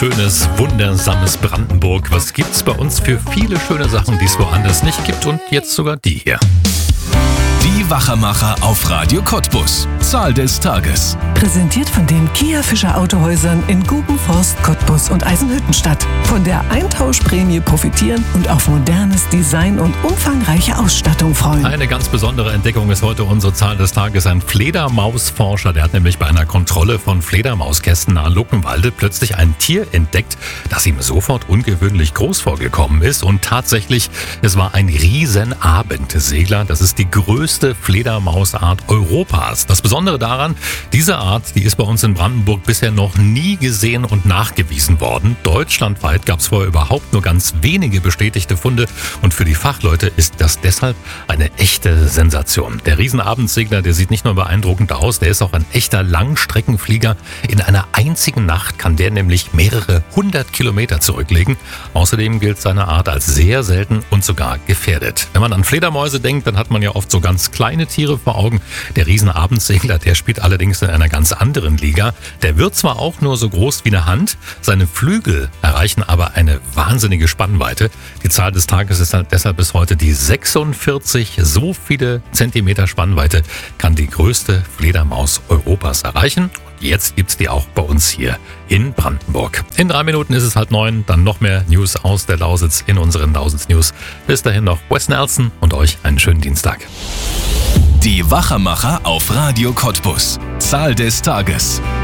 Schönes, wundersames Brandenburg. Was gibt's bei uns für viele schöne Sachen, die es woanders nicht gibt und jetzt sogar die hier. Die Wachermacher auf Radio Cottbus. Zahl des Tages. Präsentiert von den Kia Fischer Autohäusern in Gubenforst, Cottbus und Eisenhüttenstadt. Von der Eintauschprämie profitieren und auf modernes Design und umfangreiche Ausstattung freuen. Eine ganz besondere Entdeckung ist heute unsere Zahl des Tages. Ein Fledermausforscher, der hat nämlich bei einer Kontrolle von Fledermauskästen nahe Luckenwalde plötzlich ein Tier entdeckt, das ihm sofort ungewöhnlich groß vorgekommen ist. Und tatsächlich, es war ein Riesenabendegler. Das ist die größte Fledermausart Europas. Das Besondere daran, diese Art, die ist bei uns in Brandenburg bisher noch nie gesehen und nachgewiesen worden. Deutschlandweit gab es vorher überhaupt nur ganz wenige bestätigte Funde und für die Fachleute ist das deshalb eine echte Sensation. Der Riesenabendsegler, der sieht nicht nur beeindruckend aus, der ist auch ein echter Langstreckenflieger. In einer einzigen Nacht kann der nämlich mehrere 100 Kilometer zurücklegen. Außerdem gilt seine Art als sehr selten und sogar gefährdet. Wenn man an Fledermäuse denkt, dann hat man ja oft so ganz kleine Tiere vor Augen. Der Riesenabendsegler, der spielt allerdings in einer ganz anderen Liga. Der wird zwar auch nur so groß wie eine Hand, seine Flügel erreichen aber eine wahnsinnige Spannweite. Die Zahl des Tages ist deshalb bis heute die 46. So viele Zentimeter Spannweite kann die größte Fledermaus Europas erreichen. Jetzt gibt's die auch bei uns hier in Brandenburg. In 3 Minuten ist es 8:30, dann noch mehr News aus der Lausitz in unseren Lausitz News. Bis dahin noch Wes Nelson und euch einen schönen Dienstag. Die Wachermacher auf Radio Cottbus. Zahl des Tages.